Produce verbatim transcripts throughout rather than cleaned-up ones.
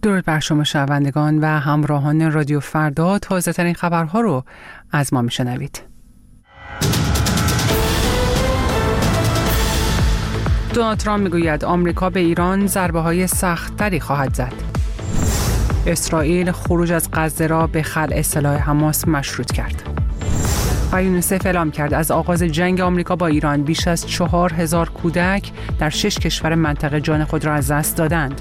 درود بر شما شنوندگان و همراهان رادیو فردا. تازه ترین خبرها رو از ما میشنوید. دونالد ترامپ میگوید آمریکا به ایران ضربه‌های سخت‌تری خواهد زد. اسرائیل خروج از غزه را به خلع سلاح حماس مشروط کرد. و یونیسف اعلام کرد از آغاز جنگ آمریکا با ایران بیش از چهار هزار کودک در شش کشور منطقه جان خود را از دست دادند.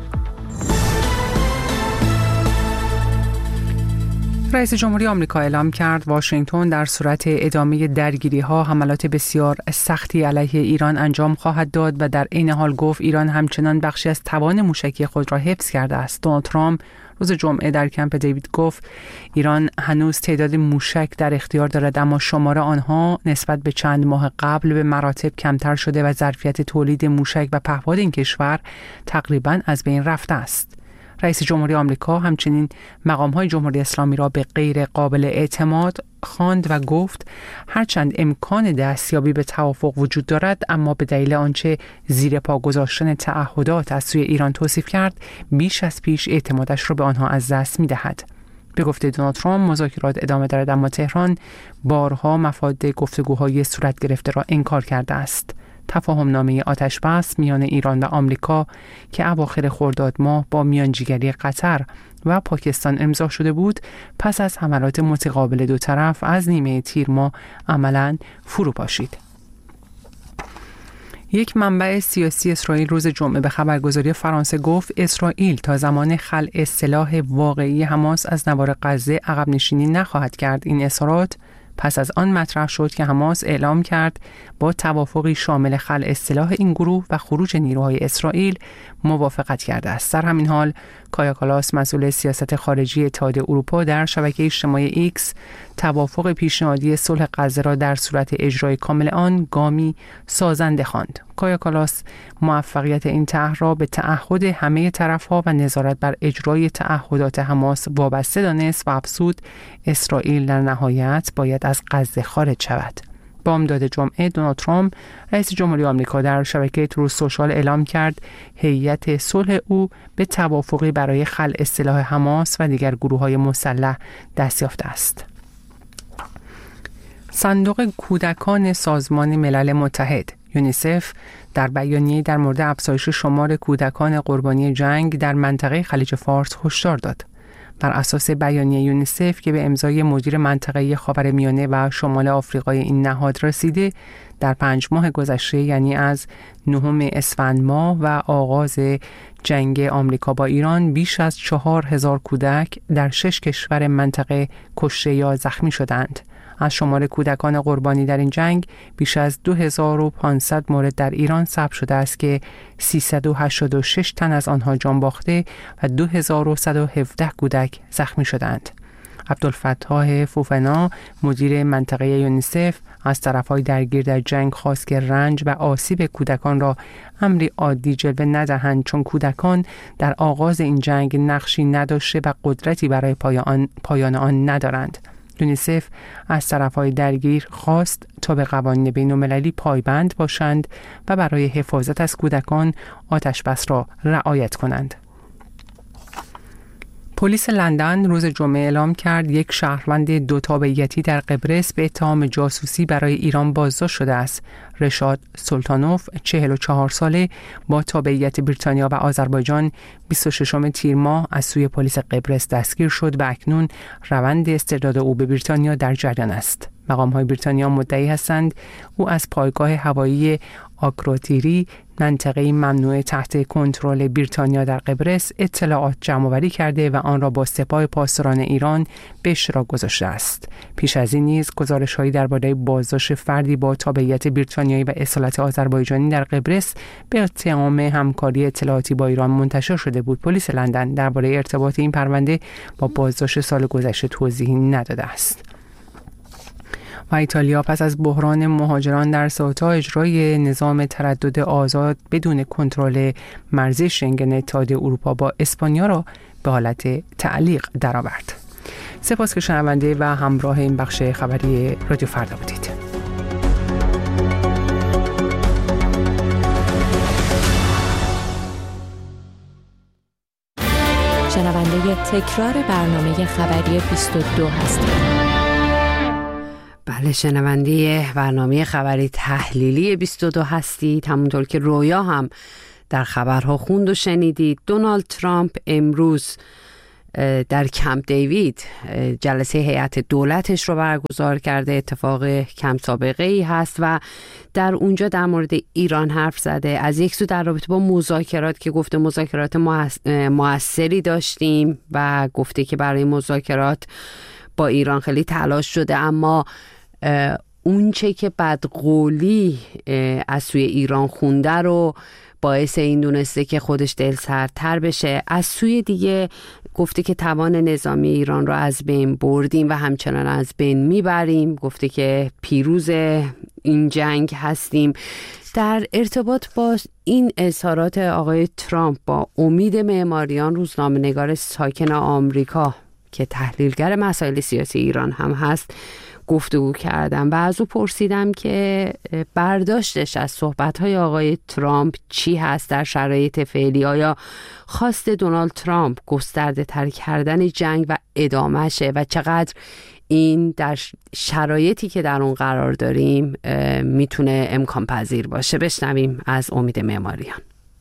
رئیس جمهوری آمریکا اعلام کرد واشنگتن در صورت ادامه درگیری‌ها حملات بسیار سختی علیه ایران انجام خواهد داد و در عین حال گفت ایران همچنان بخشی از توان موشکی خود را حفظ کرده است. دونالد ترامپ روز جمعه در کمپ دیوید گفت ایران هنوز تعداد موشک در اختیار دارد، اما شمار آنها نسبت به چند ماه قبل به مراتب کمتر شده و ظرفیت تولید موشک و پهپاد این کشور تقریباً از بین رفته است. رئیس جمهوری آمریکا همچنین مقام‌های جمهوری اسلامی را به غیر قابل اعتماد خواند و گفت هرچند امکان دستیابی به توافق وجود دارد، اما به دلیل آنچه زیر پا گذاشتن تعهدات از سوی ایران توصیف کرد بیش از پیش اعتمادش را به آنها از دست می‌دهد. به گفته دونالد ترامپ مذاکرات ادامه دارد، اما تهران بارها مفاد گفتگوهای صورت گرفته را انکار کرده است. تفاهم نامه آتش‌بس میان ایران و آمریکا که اواخر خرداد ماه با میانجیگری قطر و پاکستان امضا شده بود، پس از حملات متقابل دو طرف از نیمه تیر ماه عملاً فرو پاشید. یک منبع سیاسی اسرائیل روز جمعه به خبرگزاری فرانسه گفت اسرائیل تا زمان خلع سلاح واقعی حماس از نوار غزه عقب نشینی نخواهد کرد. این اظهارات پس از آن مطرح شد که حماس اعلام کرد با توافقی شامل خلع سلاح این گروه و خروج نیروهای اسرائیل موافقت کرده است. در همین حال کایا کالاس مسئول سیاست خارجی اتحادیه اروپا در شبکه اجتماعی ایکس توافق پیشنهادی صلح غزه را در صورت اجرای کامل آن گامی سازنده خواند. کایا کالاس موفقیت این طرح را به تعهد همه طرف‌ها و نظارت بر اجرای تعهدات حماس وابسته دانست و افزود اسرائیل در نهایت باید از غزه خارج شود. بامداد جمعه دونالد ترامپ رئیس جمهوری آمریکا در شبکه تروث سوشال اعلام کرد هیئت صلح او به توافقی برای خلع سلاح حماس و دیگر گروه‌های مسلح دست یافته است. صندوق کودکان سازمان ملل متحد یونیسف در بیانیه‌ای در مورد افزایش شمار کودکان قربانی جنگ در منطقه خلیج فارس هشدار داد. بر اساس بیانیه یونیسف که به امضای مدیر منطقه خاورمیانه و شمال آفریقای این نهاد رسیده، در پنج ماه گذشته یعنی از نهم اسفند ماه و آغاز جنگ آمریکا با ایران بیش از چهار هزار کودک در شش کشور منطقه کشته یا زخمی شدند. از شمار کودکان قربانی در این جنگ بیش از دو هزار و پانصد مورد در ایران ثبت شده است که سیصد و هشتاد و شش تن از آنها جان باخته و دو هزار و صد و هفده کودک زخمی شدند. عبدالفتاح فوفنا مدیر منطقه یونیسف از طرفهای درگیر در جنگ خواست که رنج و آسیب کودکان را امری عادی جلوه ندهند، چون کودکان در آغاز این جنگ نقشی نداشته و قدرتی برای پایان, پایان آن ندارند. یونیسف از طرفهای درگیر خواست تا به قوانین بین‌المللی پایبند باشند و برای حفاظت از کودکان آتش‌بس را رعایت کنند. پلیس لندن روز جمعه اعلام کرد یک شهروند دو تابعیتی در قبرس به اتهام جاسوسی برای ایران بازداشت شده است. رشاد سلطانوف چهل و چهار ساله با تابعیت بریتانیا و آذربایجان بیست و ششم تیر ماه از سوی پلیس قبرس دستگیر شد و اکنون روند استرداد او به بریتانیا در جریان است. مقام‌های بریتانیا مدعی هستند او از پایگاه هوایی آکروتیری منطقه ممنوعه تحت کنترل بریتانیا در قبرس اطلاعات جمع‌آوری کرده و آن را با سپاه پاسداران ایران به اشتراک گذاشته است. پیش از این نیز گزارش‌هایی درباره بازداشت فردی با تابعیت بریتانیایی و اصالت آذربایجانی در قبرس به اتهام همکاری اطلاعاتی با ایران منتشر شده بود. پلیس لندن درباره ارتباط این پرونده با بازداشت سال گذشته توضیحی نداده است. و ایتالیا پس از بحران مهاجران در سئوتا اجرای نظام تردد آزاد بدون کنترل مرزی شنگن اتحادیه اروپا با اسپانیا را به حالت تعلیق درآورد. سپاس که شنونده و همراه این بخش خبری رادیو فردا بودید. شنونده تکرار برنامه خبری بیست و دو هستید. بله، شنونده برنامه خبری تحلیلی بیست و دو هستید. همونطور که رویا هم در خبرها خوند و شنیدید، دونالد ترامپ امروز در کمپ دیوید جلسه هیئت دولتش رو برگزار کرده. اتفاق کم سابقه ای هست و در اونجا در مورد ایران حرف زده. از یک سو در رابطه با مذاکرات که گفته مذاکرات موثری داشتیم و گفته که برای مذاکرات با ایران خیلی تلاش شده، اما اون چه که بدقولی از سوی ایران خونده رو باعث این دونسته که خودش دل سردتر بشه. از سوی دیگه گفته که توان نظامی ایران رو از بین بردیم و همچنان از بین میبریم. گفته که پیروز این جنگ هستیم. در ارتباط با این اظهارات آقای ترامپ با امید معماریان، روزنامه‌نگار ساکن آمریکا که تحلیلگر مسائل سیاسی ایران هم هست گفتگو کردم و از او پرسیدم که برداشتش از صحبت‌های آقای ترامپ چی هست در شرایط فعلی. آیا خواست دونالد ترامپ گسترده تر کردن جنگ و ادامهشه و چقدر این در شرایطی که در اون قرار داریم میتونه امکان پذیر باشه؟ بشنویم از امید معماریان.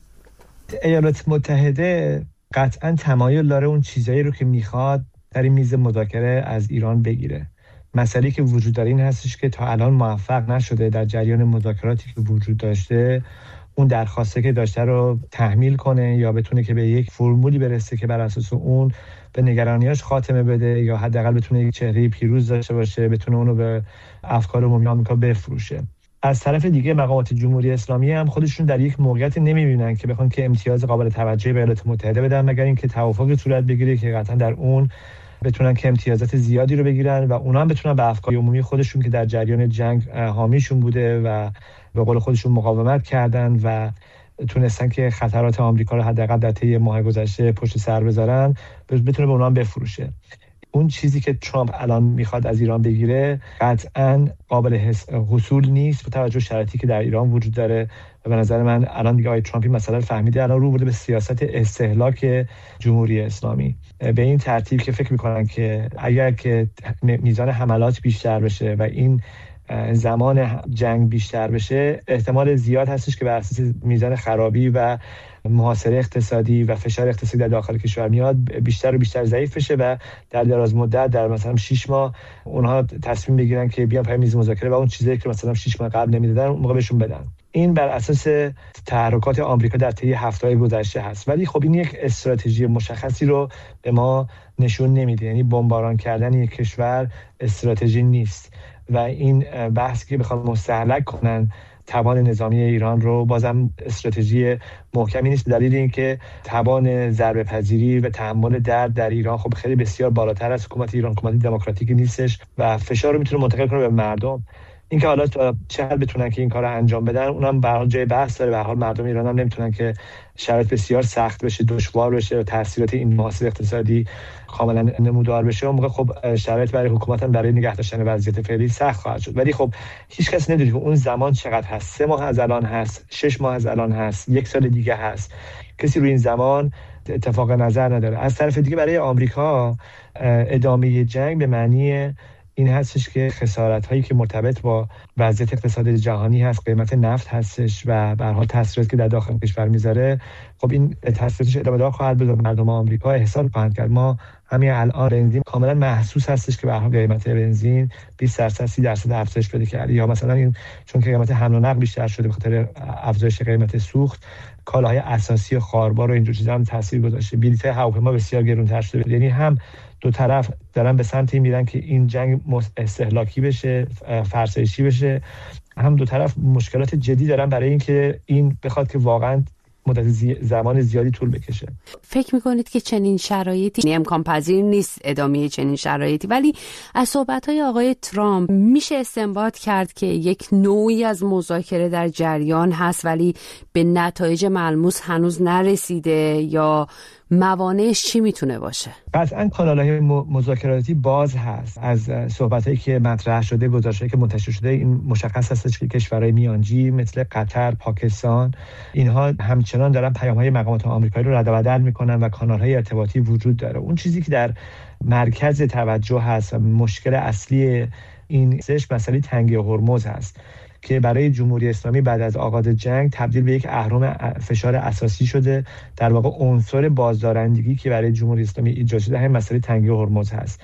ایالات متحده قطعا تمایل داره اون چیزایی رو که میخواد در این میز مذاکره از ایران بگیره. مسئله که وجود داره این هستش که تا الان موفق نشده در جریان مذاکراتی که وجود داشته اون درخواسته که داشته رو تحمیل کنه یا بتونه که به یک فرمولی برسه که بر اساس اون به نگرانیاش خاتمه بده یا حداقل بتونه یک چهره پیروز داشته باشه، بتونه اونو به افکار عمومی آمریکا بفروشه. از طرف دیگه مقامات جمهوری اسلامی هم خودشون در یک موقعیت نمیبینن که بخوان که امتیاز قابل توجهی به ایالات متحده بدن، مگر اینکه توافقی صورت بگیره که قطعا در اون بتونن که امتیازات زیادی رو بگیرن و اونا هم بتونن به افکار عمومی خودشون که در جریان جنگ حامیشون بوده و به قول خودشون مقاومت کردن و تونستن که خطرات آمریکا رو حداقل در طی ماه گذشته پشت سر بذارن، بتونه به اونا هم بفروشه. اون چیزی که ترامپ الان میخواد از ایران بگیره قطعاً قابل حصول نیست با توجه به شرایطی که در ایران وجود داره و به نظر من الان دیگه آقای ترامپی مسئله فهمیده، الان رو برده به سیاست استهلاک جمهوری اسلامی به این ترتیب که فکر میکنن که اگر که میزان حملات بیشتر بشه و این زمان جنگ بیشتر بشه، احتمال زیاد هستش که بر اساس میزان خرابی و محاصره اقتصادی و فشار اقتصادی در داخل کشور میاد بیشتر و بیشتر ضعیف بشه و در دراز مدت در مثلا شش ماه اونها تصمیم بگیرن که بیان پای میز مذاکره و اون چیزایی که مثلا شش ماه قبل نمیدادن اون موقع بهشون بدن. این بر اساس تحرکات آمریکا در طی هفته‌های گذشته هست، ولی خب این یک استراتژی مشخصی رو به ما نشون نمیده. یعنی بمباران کردن یک کشور استراتژی نیست و این بحثی که بخوام مستهلک کنن توان نظامی ایران رو بازم استراتژی محکمی نیست، به دلیل اینکه توان ضربه پذیری و تحمل درد در ایران خب خیلی بسیار بالاتر از حکومت ایران. حکومت دموکراتیکی نیستش و فشار رو میتونه منتقل کنه به مردم. اینکه حالا چه حد بتونن که این کارو انجام بدن اونم به هر جای بحث داره. به هر حال مردم ایران هم نمیتونن که شرایط بسیار سخت بشه، دشوار بشه و تاثیرات این محاصره اقتصادی کاملا نمودار بشه. اون موقع خب شرایط برای حکومت هم برای نگه داشتن وضعیت فعلی سخت خواهد شد. ولی خب هیچ کس نمیدونه که اون زمان چقدر هست. سه ماه از الان هست، شش ماه از الان هست، یک سال دیگه هست. کسی روی این زمان اتفاق نظر نداره. از طرف دیگه برای آمریکا ادامه جنگ به معنی این هستش که خسارت هایی که مرتبط با وضعیت اقتصادی جهانی هست، قیمت نفت هستش و به هر حال تاثیراتی که در داخل کشور میذاره، خب این تاثیراتش ادامه دار خواهد بود. مردم آمریکا احساس خواهند کرد. ما همین الان بنزین کاملا محسوس هستش که به هر حال قیمت بنزین بیست درصد سی درصد افزایش پیدا کرده، یا مثلا این چون که قیمت حمل و نقل بیشتر شده به خاطر افزایش قیمت سوخت، کالاهای اساسی خاربار و اینجور چیزا هم تاثیر گذاشته. بلیط هواپیما بسیار گرانتر شده. یعنی هم دو طرف دارن به سمتی میرن که این جنگ استهلاکی بشه، فرسایشی بشه، هم دو طرف مشکلات جدی دارن برای اینکه این بخواد که واقعا مدت زی... زمان زیادی طول بکشه. فکر میکنید که چنین شرایطی امکان پذیر نیست ادامه چنین شرایطی، ولی از صحبت‌های آقای ترامپ میشه استنباط کرد که یک نوعی از مذاکره در جریان هست ولی به نتایج ملموس هنوز نرسیده، یا موانعش چی میتونه باشه؟ قطعا کانال‌های مذاکراتی باز هست. از صحبتایی که مطرح شده، گزارشایی که منتشر شده، این مشخص هست که کشورهای میانجی مثل قطر، پاکستان، اینها همچنان دارن پیام‌های مقامات آمریکایی رو رد و بدل میکنن و کانال‌های ارتباطی وجود داره. اون چیزی که در مرکز توجه هست و مشکل اصلی این سش مسئله تنگه هرمز هست که برای جمهوری اسلامی بعد از آغاز جنگ تبدیل به یک اهرم فشار اساسی شده. در واقع عنصر بازدارندگی که برای جمهوری اسلامی ایجاد شده همین مسئله تنگه هرمز هست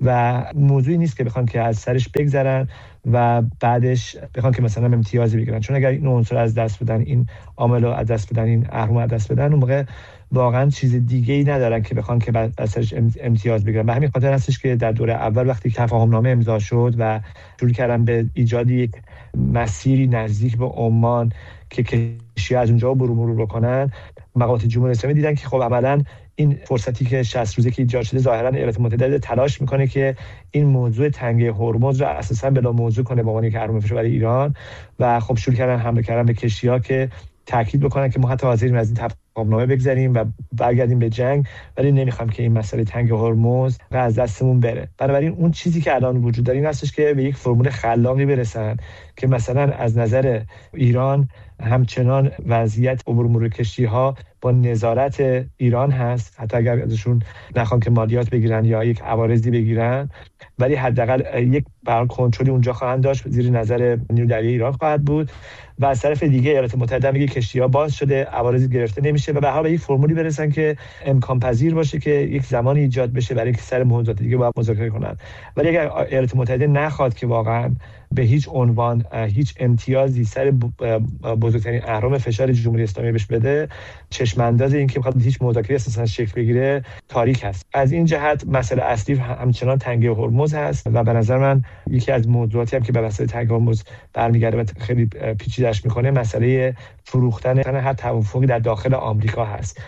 و موضوعی نیست که بخوان که از سرش بگذرن و بعدش بخوان که مثلا امتیازی بگیرن، چون اگر این عنصر از دست بدن، این عامل رو از دست بدن، این اهرم از دست بدن، اون موقع واقعا چیز دیگه ای ندارن که بخوان که بعد از سرش امتیاز بگیرن. به همین خاطر هستش که در دوره اول وقتی تفاهم نامه امضا شد و شروع کردن به ایجاد یک مسیری نزدیک به عمان که کشتی از اونجا برو مرور بکنن، مقامات جمهوری اسلامی دیدن که خب عملاً این فرصتی که شصت روزه که ایجاد شده، ظاهراً ایالات متحده تلاش میکنه که این موضوع تنگه هرمز رو اساساً بلا موضوع کنه به عنوان یک اهرم فشار برای ایران و خب شروع کردن حمله کردن به کشتی‌ها که تاکید بکنن که ما حتی حاضریم از این تفاهمنامه بگذریم و برگردیم به جنگ، ولی نمیخوام که این مسئله تنگه هرمز از دستمون بره. بنابراین اون چیزی که الان وجود داره این هستش که به یک فرمول خلاقی برسن که مثلا از نظر ایران همچنان وضعیت عبور مرور کشتی‌ها با نظارت ایران هست، حتی اگر ازشون نخوان که مالیات بگیرن یا یک عوارضی بگیرن، ولی حداقل یک بر کنترلی اونجا خواهند داشت، زیر نظر نیروی دریایی ایران خواهد بود و از طرف دیگه ایالات متحده میگه کشتی‌ها باز شده، عوارضی گرفته نمیشه و به هر حال یک فرمولی برسن که امکان پذیر باشه که یک زمانی ایجاد بشه برای اینکه سر موضوعات دیگه باید مذاکره کنن. ولی اگر ایالات متحده نخواد که واقعا به هیچ عنوان هیچ امتیازی سر بزرگترین اهرم فشار جمهوری اسلامی بهش بده، چشم انداز این که بخواد هیچ مذاکره اساسا شکل بگیره تاریک هست. از این جهت مسئله اصلی همچنان تنگه هرمز هست و به نظر من یکی از موضوعاتی هم که به مسئله تنگه هرمز برمیگرده و خیلی پیچیده‌اش میکنه مسئله فروختن هر توافقی در داخل آمریکا هست.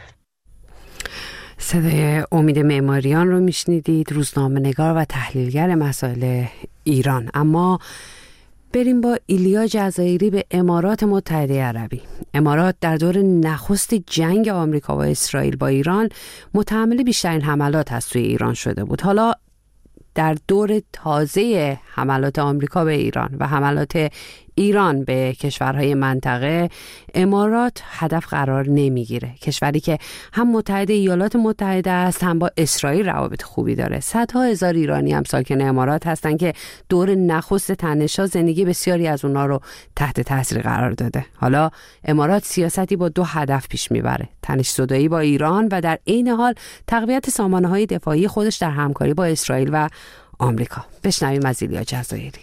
صدای امید معماریان رو میشنیدید، روزنامه‌نگار و تحلیلگر مسائل ایران. اما بریم با ایلیا جزایری به امارات متحده عربی. امارات در دور نخست جنگ آمریکا و اسرائیل با ایران متحمل بیشترین حملات از توی ایران شده بود. حالا در دور تازه حملات آمریکا به ایران و حملات ایران به کشورهای منطقه، امارات هدف قرار نمیگیره. کشوری که هم متحد ایالات متحده است، هم با اسرائیل روابط خوبی داره. صدها هزار ایرانی هم ساکن امارات هستن که دور نخست تنش‌ها زندگی بسیاری از اونا رو تحت تاثیر قرار داده. حالا امارات سیاستی با دو هدف پیش میبره: تنش‌زدایی با ایران و در عین حال تقویت سامانه‌های دفاعی خودش در همکاری با اسرائیل و آمریکا. بشنویم از ایلیا جزایری.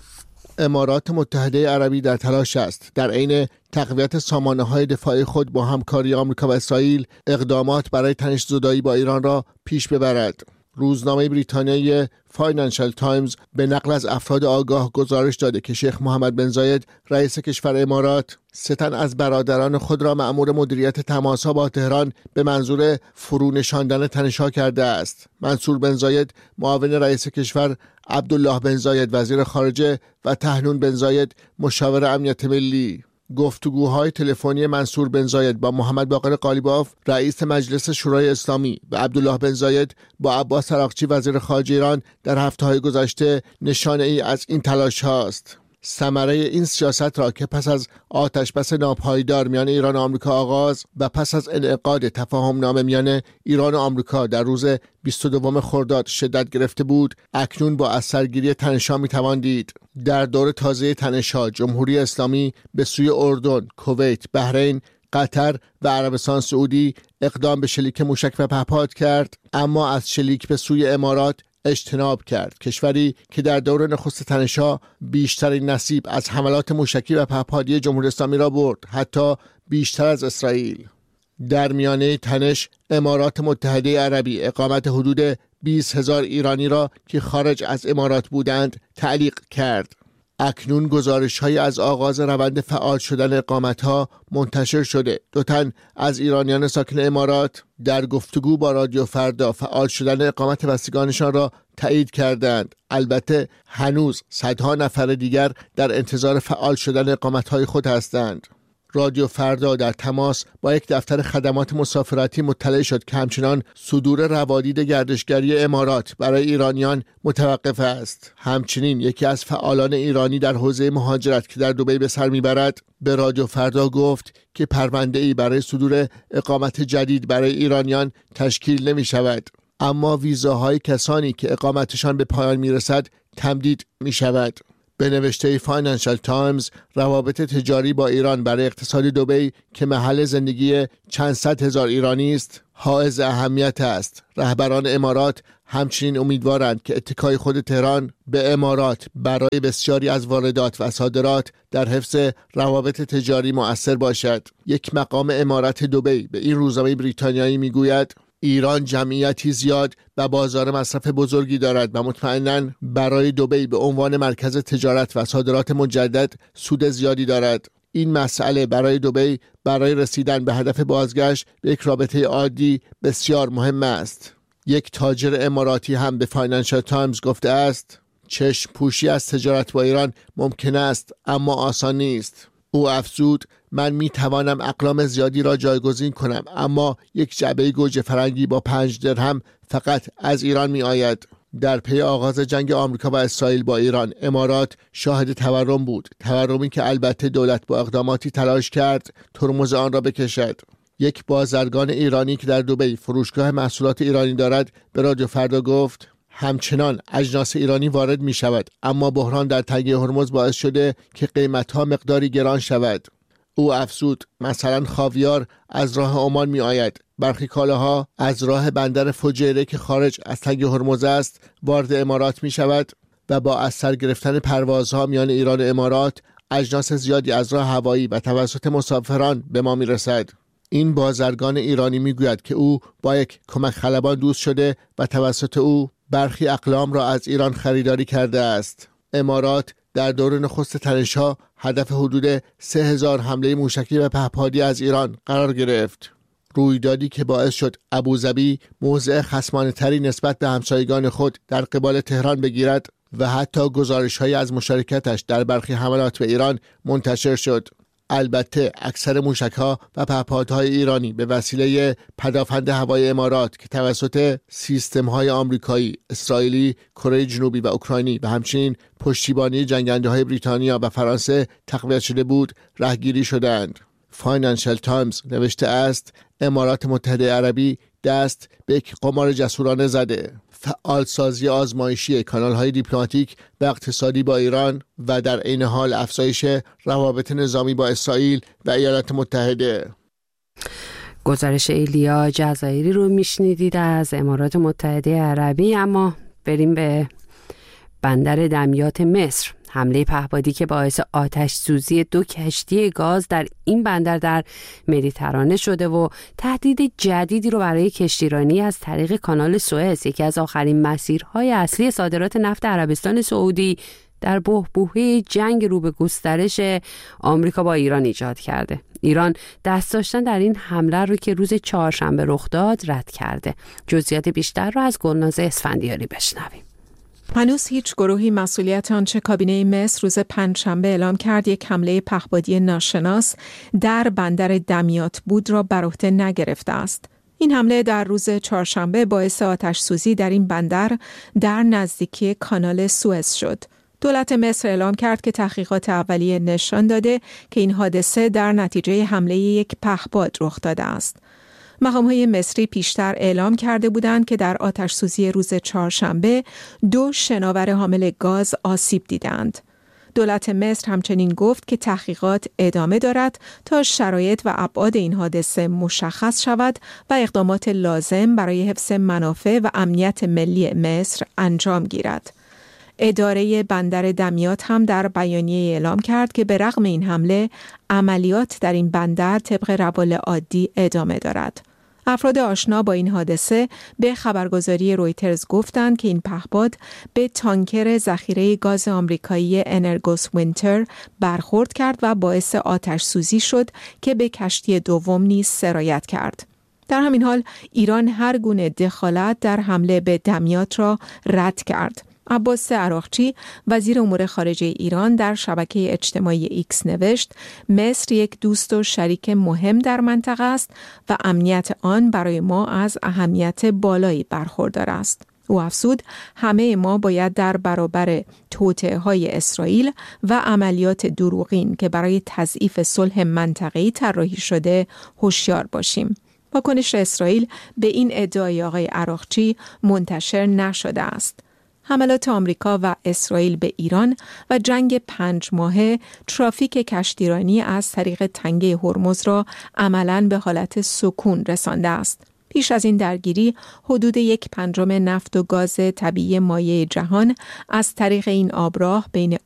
امارات متحده عربی در تلاش است در عین تقویت سامانه‌های دفاعی خود با همکاری آمریکا و اسرائیل اقدامات برای تنش‌زدایی با ایران را پیش ببرد. روزنامه بریتانیایی فاینانشال تایمز به نقل از افراد آگاه گزارش داده که شیخ محمد بن زاید رئیس کشور امارات سه تن از برادران خود را مأمور مدیریت تماس‌ها با تهران به منظور فرو نشاندن تنش‌ها کرده است. منصور بن زاید معاون رئیس کشور، عبدالله بن زاید وزیر خارجه و طاهنون بن زاید مشاور امنیت ملی. گفتگوهای تلفنی منصور بن زاید با محمد باقر قالیباف رئیس مجلس شورای اسلامی و عبدالله بن زاید با عباس عراقچی وزیر خارجه ایران در هفته‌های گذشته نشانه ای از این تلاش هاست. ثمره این سیاست را که پس از آتشبس ناپایدار میان ایران و آمریکا آغاز و پس از انعقاد تفاهم نامه میان ایران و آمریکا در روز بیست و دوم خرداد شدت گرفته بود، اکنون با اثرگیری تنش‌ها میتوان دید. در دور تازه تنش‌ها جمهوری اسلامی به سوی اردن، کویت، بحرین، قطر و عربستان سعودی اقدام به شلیک موشک و پهپاد کرد، اما از شلیک به سوی امارات اجتناب کرد. کشوری که در دور نخست تنش‌ها بیشترین نصیب از حملات موشکی و پهپادی جمهوری اسلامی را برد، حتی بیشتر از اسرائیل. در میانه تنش امارات متحده عربی اقامت حدود بیست هزار ایرانی را که خارج از امارات بودند تعلیق کرد. اکنون گزارش‌هایی از آغاز روند فعال شدن اقامت‌ها منتشر شده. دو تن از ایرانیان ساکن امارات در گفتگو با رادیو فردا فعال شدن اقامت بستگانشان را تایید کردند. البته هنوز صدها نفر دیگر در انتظار فعال شدن اقامت‌های خود هستند. رادیو فردا در تماس با یک دفتر خدمات مسافرتی مطلع شد که همچنان صدور روادید گردشگری امارات برای ایرانیان متوقف است. همچنین یکی از فعالان ایرانی در حوزه مهاجرت که در دبی به سر میبرد به رادیو فردا گفت که پرونده‌ای برای صدور اقامت جدید برای ایرانیان تشکیل نمی شود، اما ویزاهای کسانی که اقامتشان به پایان می رسد تمدید می شود. به نوشته فاینانشال تایمز، روابط تجاری با ایران برای اقتصاد دبی که محل زندگی چند صد هزار ایرانی است، حائز اهمیت است. رهبران امارات همچنین امیدوارند که اتکای خود تهران به امارات برای بسیاری از واردات و صادرات در حفظ روابط تجاری مؤثر باشد. یک مقام امارت دبی به این روزنامه بریتانیایی میگوید ایران جمعیتی زیاد و بازار مصرف بزرگی دارد و مطمئناً برای دبی به عنوان مرکز تجارت و صادرات مجدد سود زیادی دارد. این مسئله برای دبی برای رسیدن به هدف بازگشت به یک رابطه عادی بسیار مهم است. یک تاجر اماراتی هم به فاینانشال تایمز گفته است چشم پوشی از تجارت با ایران ممکن است اما آسان نیست. او افزود من می توانم اقلام زیادی را جایگزین کنم، اما یک جعبه گوجه فرنگی با پنج درهم فقط از ایران می آید. در پی آغاز جنگ آمریکا و اسرائیل با ایران، امارات شاهد تورم بود، تورمی که البته دولت با اقداماتی تلاش کرد ترمز آن را بکشد. یک بازرگان ایرانی که در دبی فروشگاه محصولات ایرانی دارد به رادیو فردا گفت همچنان اجناس ایرانی وارد می شود، اما بحران در تنگه هرمز باعث شده که قیمتها مقداری گران شود. او افزود مثلا خاویار از راه عمان می آید، برخی کالاها از راه بندر فجیره که خارج از تنگه هرمز است وارد امارات می شود و با از سر گرفتن پروازها میان ایران و امارات اجناس زیادی از راه هوایی و توسط مسافران به ما می رسد. این بازرگان ایرانی می گوید که او با یک کمک خلبان دوست شده و توسط او برخی اقلام را از ایران خریداری کرده است. امارات در دور نخست تنش‌ها هدف حدود سه هزار حمله موشکی و پهپادی از ایران قرار گرفت. رویدادی که باعث شد ابوظبی موضع خصمانه‌تری نسبت به همسایگان خود در قبال تهران بگیرد و حتی گزارش‌هایی از مشارکتش در برخی حملات به ایران منتشر شد. البته اکثر موشک‌ها و پهپادهای ایرانی به وسیله پدافند هوایی امارات که توسط سیستم‌های آمریکایی، اسرائیلی، کره جنوبی و اوکراینی و همچنین پشتیبانی جنگنده‌های بریتانیا و فرانسه تقویت شده بود، رهگیری شدند. فاینانشال تایمز نوشته است امارات متحده عربی دست به یک قمار جسورانه زده. فعالسازی آزمایشی کانال‌های دیپلماتیک و اقتصادی با ایران و در عین حال افزایش روابط نظامی با اسرائیل و ایالات متحده. گزارش ایلیا جزایری رو میشنیدید از امارات متحده عربی. اما بریم به بندر دمیات مصر. حمله پهپادی که باعث آتش سوزی دو کشتی گاز در این بندر در مدیترانه شده و تهدید جدیدی رو برای کشتیرانی از طریق کانال سوئز، یکی از آخرین مسیرهای اصلی صادرات نفت عربستان سعودی، در بحبوحه جنگ رو به گسترش آمریکا با ایران ایجاد کرده. ایران دست داشتن در این حمله رو که روز چهارشنبه رخ داد رد کرده. جزئیات بیشتر رو از گلناز اسفندیاری بشنویم. هنوز هیچ گروهی مسئولیت آنچه کابینه مصر روز پنجشنبه اعلام کرد یک حمله پهپادی ناشناس در بندر دمیات بود را بر عهده نگرفته است. این حمله در روز چهارشنبه باعث آتش سوزی در این بندر در نزدیکی کانال سوئز شد. دولت مصر اعلام کرد که تحقیقات اولیه نشان داده که این حادثه در نتیجه حمله یک پهپاد رخ داده است. مقام‌های مصری پیشتر اعلام کرده بودند که در آتش سوزی روز چهارشنبه دو شناور حامل گاز آسیب دیدند. دولت مصر همچنین گفت که تحقیقات ادامه دارد تا شرایط و ابعاد این حادثه مشخص شود و اقدامات لازم برای حفظ منافع و امنیت ملی مصر انجام گیرد. اداره بندر دمیات هم در بیانیه اعلام کرد که به رغم این حمله عملیات در این بندر طبق روال عادی ادامه دارد. افراد آشنا با این حادثه به خبرگزاری رویترز گفتند که این پهپاد به تانکر ذخیره گاز آمریکایی انرگوس وینتر برخورد کرد و باعث آتش سوزی شد که به کشتی دوم نیز سرایت کرد. در همین حال ایران هر گونه دخالت در حمله به دمیات را رد کرد. عباس عراقچی وزیر امور خارجه ایران در شبکه اجتماعی ایکس نوشت مصر یک دوست و شریک مهم در منطقه است و امنیت آن برای ما از اهمیت بالایی برخوردار است. او افزود همه ما باید در برابر توطئه‌های اسرائیل و عملیات دروغین که برای تضعیف صلح منطقه‌ای طراحی شده هوشیار باشیم. واکنش اسرائیل به این ادعای آقای عراقچی منتشر نشده است. حملات آمریکا و اسرائیل به ایران و جنگ پنج ماهه ترافیک کشتیرانی از طریق تنگه هرمز را عملاً به حالت سکون رسانده است. پیش از این درگیری حدود یک پنجم نفت و گاز طبیعی مایع جهان از طریق این آبراه بین